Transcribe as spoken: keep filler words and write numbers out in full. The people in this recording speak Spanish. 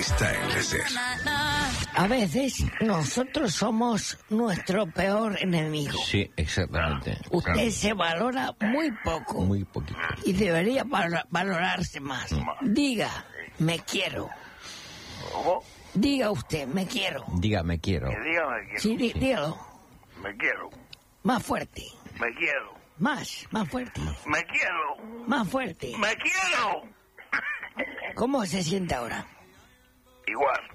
Está en la SER. A veces nosotros somos nuestro peor enemigo. Sí, exactamente. Usted Claro. se valora muy poco. Muy poquito. Y debería val- valorarse más. Diga, me quiero. ¿Cómo? Diga usted, me quiero. Diga, me quiero. Que diga me quiero. Sí, dí- dígalo. Me quiero. Más fuerte. Me quiero. Más, más fuerte. Me quiero. Más fuerte. Me quiero. ¿Cómo se siente ahora? Igual.